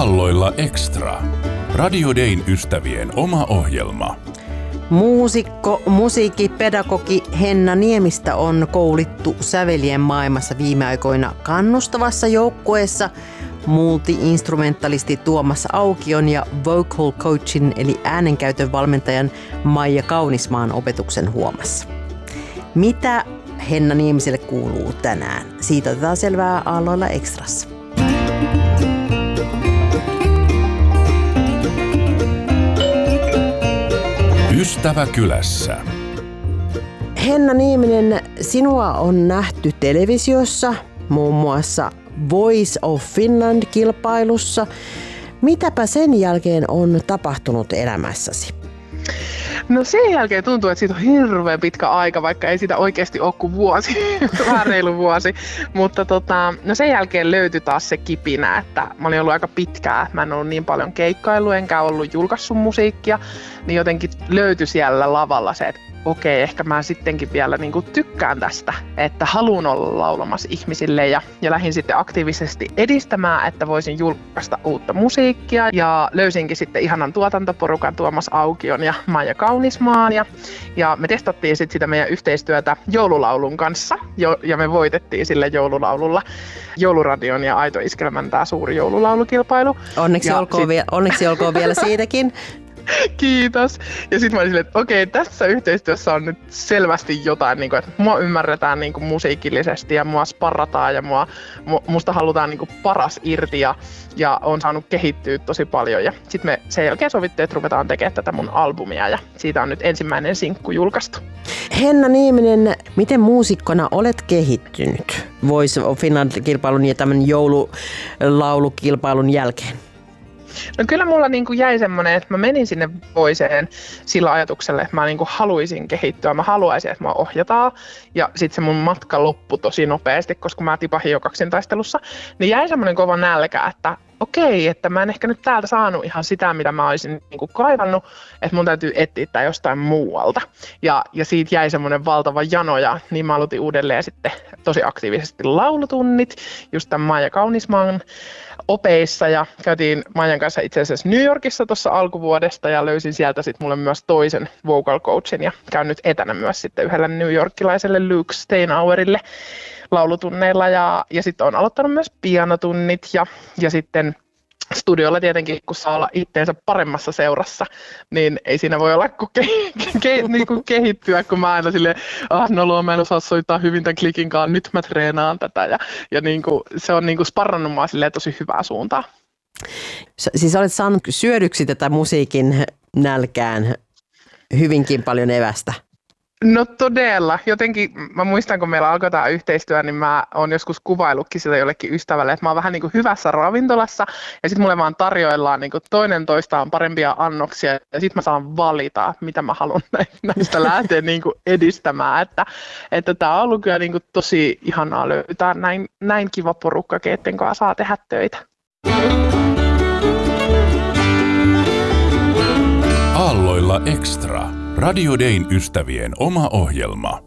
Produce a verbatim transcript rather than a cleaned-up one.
Aalloilla Extra. Radio Dayn ystävien oma ohjelma. Muusikko, musiikkipedagogi Henna Niemistä on koulittu sävelien maailmassa viime aikoina kannustavassa joukkueessa multi-instrumentalisti Tuomas Aukion ja vocal coachin eli äänenkäytön valmentajan Maija Kaunismaan opetuksen huomassa. Mitä Henna Niemiselle kuuluu tänään? Siitä otetaan selvää Aalloilla Extrassa. Ystävä kylässä. Henna Nieminen, sinua on nähty televisiossa, muun muassa Voice of Finland-kilpailussa. Mitäpä sen jälkeen on tapahtunut elämässäsi? No sen jälkeen tuntuu, että siitä on hirveän pitkä aika, vaikka ei sitä oikeasti ole kuin vuosi, vähän reilu vuosi. Mutta tota, no sen jälkeen löytyi taas se kipinä, että mä olin ollut aika pitkää. Mä en ollut niin paljon keikkailu, enkä ollut julkaissut musiikkia, niin jotenkin löytyi siellä lavalla se, että okei, ehkä mä sittenkin vielä niin kuin tykkään tästä, että haluan olla laulamassa ihmisille ja, ja lähdin sitten aktiivisesti edistämään, että voisin julkaista uutta musiikkia ja löysinkin sitten ihanan tuotantoporukan Tuomas Aukion ja Maija Kaunismaan ja, ja me testattiin sitten sitä meidän yhteistyötä joululaulun kanssa jo, ja me voitettiin sille joululaululla Jouluradion ja Aito Iskelmän tämä suuri joululaulukilpailu. Onneksi, olkoon, sit... vie- onneksi olkoon vielä siitäkin. Kiitos. Ja sitten mä olin silleen, että okei, tässä yhteistyössä on nyt selvästi jotain, niin kuin, että mua ymmärretään niin kuin musiikillisesti ja mua sparrataan ja mua, musta halutaan niin kuin paras irti ja, ja on saanut kehittyä tosi paljon. Ja sitten me sen jälkeen sovittiin, että ruvetaan tekemään tätä mun albumia ja siitä on nyt ensimmäinen sinkku julkaistu. Henna Nieminen, miten muusikkona olet kehittynyt Voice of Finland-kilpailun ja tämän joululaulukilpailun jälkeen? No kyllä mulla niinku jäi semmoinen, että mä menin sinne Voiceen sillä ajatuksella, että mä niinku haluaisin kehittyä, mä haluaisin, että mä ohjataan. Ja sitten se mun matka loppui tosi nopeasti, koska mä tipahin jo kaksintaistelussa. Niin jäi semmoinen kova nälkä, että okei, että mä en ehkä nyt täältä saanut ihan sitä, mitä mä olisin niinku kaivannut, että mun täytyy etsiä tää jostain muualta. Ja, ja siitä jäi semmoinen valtava jano, ja niin mä aloitin uudelleen sitten tosi aktiivisesti laulutunnit, just tämän Maija Kaunismaan opeissa, ja käytiin Maijan kanssa itse asiassa New Yorkissa tuossa alkuvuodesta, ja löysin sieltä sitten mulle myös toisen vocal coachin, ja käyn nyt etänä myös sitten yhdelle New Yorkilaiselle Luke Steinauerille laulutunneilla, ja, ja sitten olen aloittanut myös pianotunnit, ja, ja sitten studiolla tietenkin, kun saa olla itteensä paremmassa seurassa, niin ei siinä voi olla kuin, ke- ke- niin kuin kehittyä, kun mä aina silleen, ah no luo, mä en osaa soittaa hyvin tämän klikinkaan, nyt mä treenaan tätä, ja, ja niin kuin, se on niin kuin sparrannut mua silleen tosi hyvää suuntaa. Siis olet saanut syödyksi tätä musiikin nälkään hyvinkin paljon evästä. No todella. Jotenkin mä muistan, kun meillä alkoi tämä yhteistyö, niin mä oon joskus kuvaillutkin sitä jollekin ystävälle, että mä oon vähän niin kuin hyvässä ravintolassa ja sitten mulle vaan tarjoillaan niin kuin toinen toistaan parempia annoksia ja sitten mä saan valita, mitä mä haluan näistä lähteä niin kuin edistämään. Että, että tää on ollut kyllä niin kuin tosi ihanaa löytää näin, näin kiva porukka, keitten kanssa saa tehdä töitä. Aalloilla Extra. Radio Dayn ystävien oma ohjelma.